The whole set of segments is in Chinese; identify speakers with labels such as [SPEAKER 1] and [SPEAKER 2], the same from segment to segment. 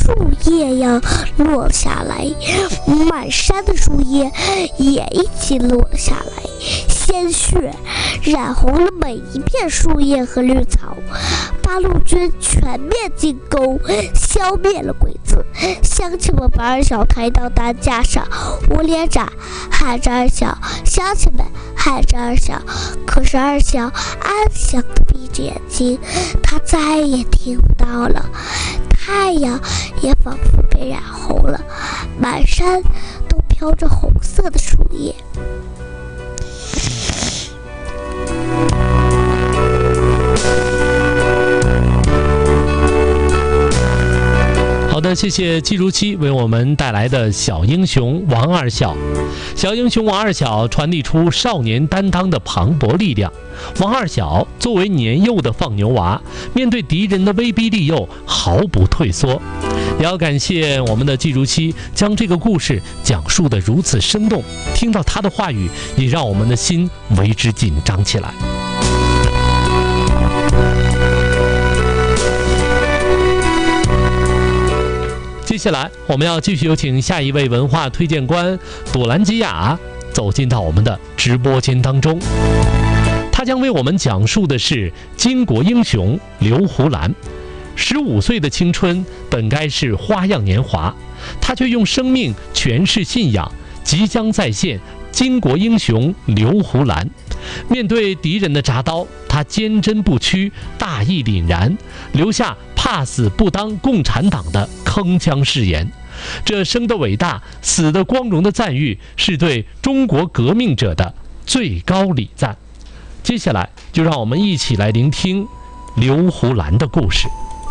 [SPEAKER 1] 树叶呀落下来，满山的树叶也一起落了下来，鲜血染红了每一片树叶和绿草。八路军全面进攻，消灭了鬼子。乡亲们把二小抬到担架上，我连长喊着二小，乡亲们喊着二小，可是二小安详地闭着眼睛，他再也听不到了。太阳也仿佛被染红了，满山都飘着红色的树叶。
[SPEAKER 2] 好的，谢谢季如期为我们带来的小英雄王二小。小英雄王二小传递出少年担当的磅礴力量。王二小作为年幼的放牛娃，面对敌人的威逼利诱毫不退缩。也要感谢我们的季如期将这个故事讲述得如此生动，听到他的话语也让我们的心为之紧张起来。接下来我们要继续有请下一位文化推荐官朵兰吉亚走进到我们的直播间当中，他将为我们讲述的是巾帼英雄刘胡兰。15岁的青春本该是花样年华，他却用生命诠释信仰，即将再现巾帼英雄刘胡兰。面对敌人的铡刀，他坚贞不屈，大义凛然，留下怕死不当共产党的铿锵誓言。这生的伟大，死的光荣的赞誉，是对中国革命者的最高礼赞。接下来就让我们一起来聆听刘胡兰的故事。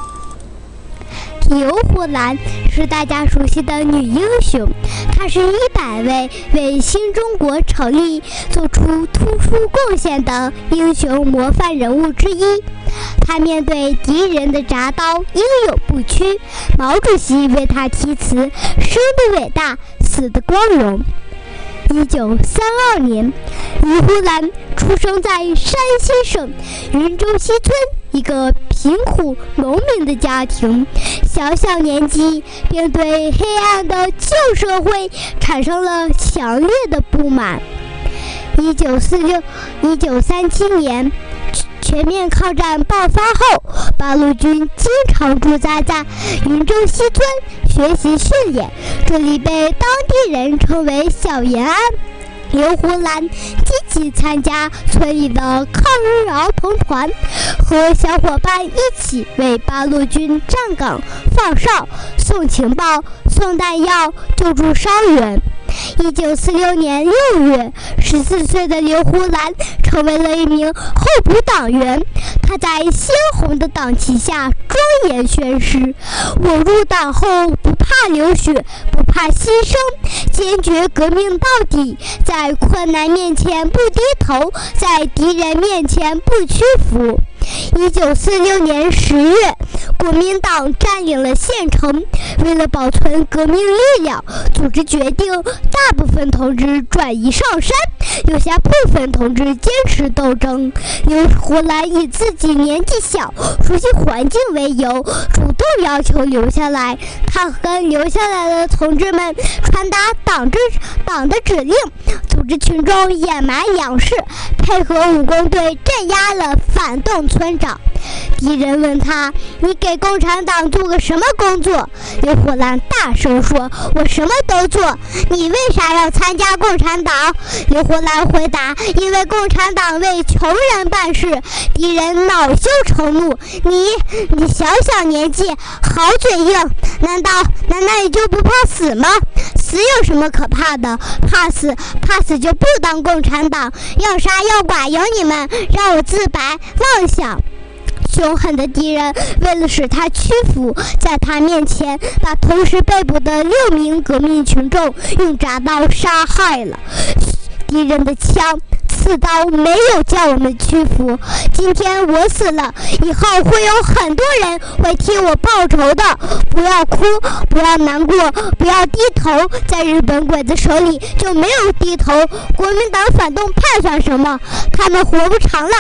[SPEAKER 1] 刘胡兰是大家熟悉的女英雄，她是100位为新中国成立做出突出贡献的英雄模范人物之一。她面对敌人的铡刀英勇不屈，毛主席为她题词：生的伟大，死的光荣。1932年，刘胡兰出生在山西省云州西村一个贫苦农民的家庭，小年纪便对黑暗的旧社会产生了强烈的不满。1937年全面抗战爆发后，八路军经常驻扎在云州西村学习训练，这里被当地人称为小延安。刘胡兰积极参加村里的抗日儿童团，和小伙伴一起为八路军站岗放哨、送情报、送弹药、救助伤员。1946年6月，14岁的刘胡兰成为了一名候补党员。他在鲜红的党旗下庄严宣誓：我入党后不怕流血，不怕牺牲，坚决革命到底，在困难面前不低头，在敌人面前不屈服。1946年10月，国民党占领了县城，为了保存革命力量，组织决定大部分同志转移上山，留下部分同志坚持斗争。刘胡兰以自己年纪小、熟悉环境为由，主动要求留下来。他跟留下来的同志们传达党的指令，组织群众掩埋粮食，配合武工队镇压了反动村长。敌人问他：你给共产党做个什么工作？刘胡兰大声说：我什么都做。你为啥要参加共产党？刘胡兰回答：因为共产党为穷人办事，敌人恼羞成怒。你小年纪好嘴硬，难道你就不怕死吗？死有什么可怕的？怕死就不当共产党，要杀要剐由你们，让我自白妄想。凶狠的敌人为了使他屈服，在他面前把同时被捕的6名革命群众用铡刀杀害了。敌人的枪刺刀没有叫我们屈服，今天我死了，以后会有很多人会替我报仇的。不要哭，不要难过，不要低头，在日本鬼子手里就没有低头。国民党反动派算什么？他们活不长了，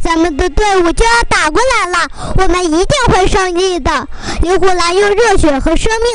[SPEAKER 1] 咱们的队伍就要打过来了，我们一定会胜利的。李虎兰用热血和生命